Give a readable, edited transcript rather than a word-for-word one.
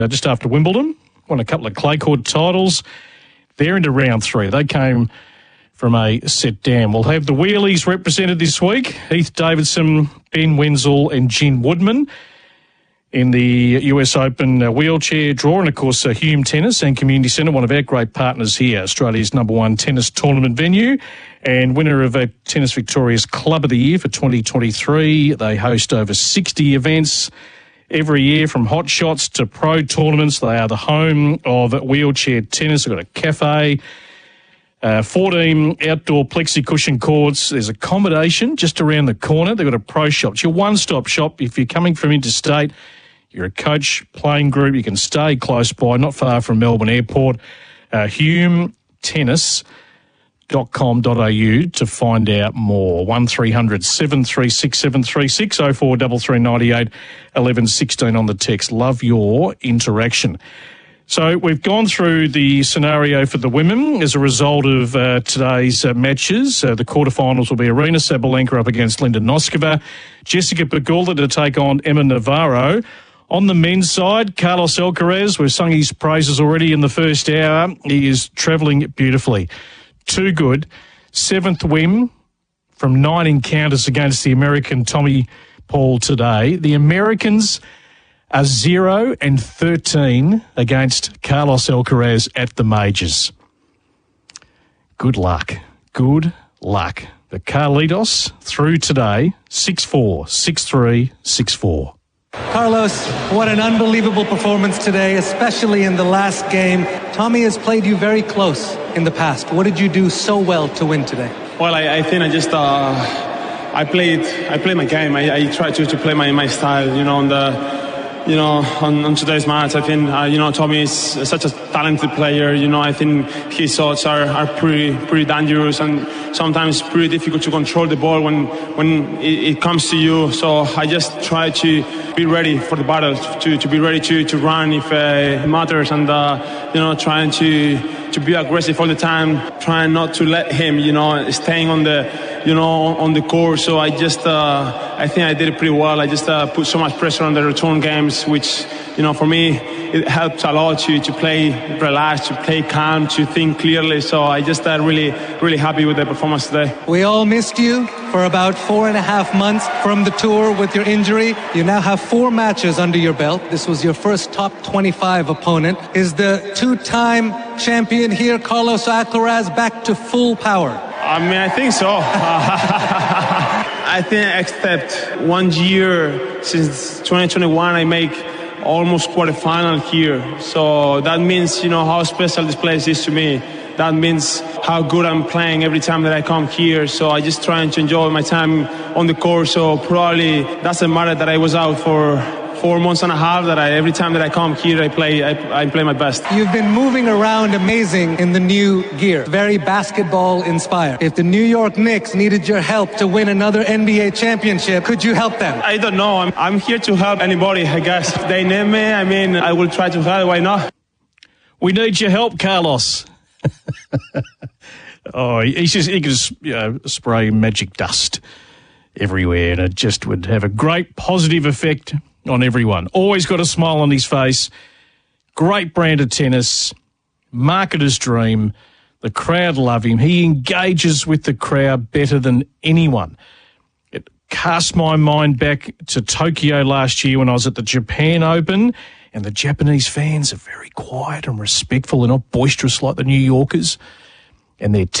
just after Wimbledon, won a couple of clay court titles. They're into round 3. They came from a set down. We'll have the Wheelies represented this week. Heath Davidson, Ben Wenzel and Jen Woodman in the US Open wheelchair draw. And, of course, Hume Tennis and Community Centre, one of our great partners here, Australia's #1 tennis tournament venue and winner of Tennis Victoria's Club of the Year for 2023. They host over 60 events every year, from hot shots to pro tournaments. They are the home of wheelchair tennis. They've got a cafe, 14 outdoor plexi cushion courts. There's accommodation just around the corner. They've got a pro shop. It's your one-stop shop. If you're coming from interstate, you're a coach, playing group, you can stay close by, not far from Melbourne Airport. HumeTennis.com.au to find out more. 1300 736 736 0433 98 11 16 on the text. Love your interaction. So we've gone through the scenario for the women as a result of today's matches. The quarterfinals will be Arena Sabalenka up against Linda Noskova, Jessica Pegula to take on Emma Navarro. On the men's side, Carlos Alcaraz, we've sung his praises already in the first hour. He is travelling beautifully. Too good. 7th win from 9 encounters against the American Tommy Paul today. The Americans are 0-13 against Carlos Alcaraz at the majors. Good luck. Good luck. But Carlitos through today, 6-4, 6-3, 6-4. Carlos, what an unbelievable performance today, especially in the last game. Tommy has played you very close in the past. What did you do so well to win today? Well, I think I just I played my game. I tried to play my style. On today's match, I think Tommy is such a talented player. I think his shots are pretty dangerous and sometimes pretty difficult to control the ball when it comes to you. So I just try to be ready for the battle, to be ready to run if it matters, and trying to be aggressive all the time, trying not to let him staying on the court. So I just I think I did it pretty well. I just put so much pressure on the return games, which for me it helped a lot to play relaxed, to play calm, to think clearly. So I just really happy with the performance today. We all missed you for about 4.5 months from the tour with your injury. You now have 4 matches under your belt. This was your first top 25 opponent. Is the 2-time champion here, Carlos Alcaraz, back to full power? I mean, I think so. I think except 1 year since 2021, I make almost quarterfinal here. So that means, how special this place is to me. That means how good I'm playing every time that I come here. So I just trying to enjoy my time on the court. So probably doesn't matter that I was out for 4.5 months, that every time that I come here, I play my best. You've been moving around amazing in the new gear, very basketball inspired. If the New York Knicks needed your help to win another NBA championship, could you help them? I don't know. I'm here to help anybody, I guess. If they name me, I will try to help. Why not? We need your help, Carlos. He could just spray magic dust everywhere, and it just would have a great positive effect on everyone. Always got a smile on his face. Great brand of tennis. Marketer's dream. The crowd love him. He engages with the crowd better than anyone. It cast my mind back to Tokyo last year when I was at the Japan Open, and the Japanese fans are very quiet and respectful. They're not boisterous like the New Yorkers. And they're